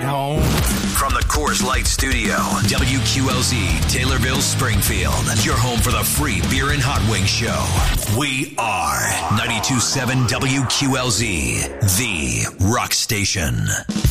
No. From the Coors Light Studio, WQLZ, Taylorville, Springfield. Your home for the free beer and hot wing show. We are 92.7 WQLZ, the rock station.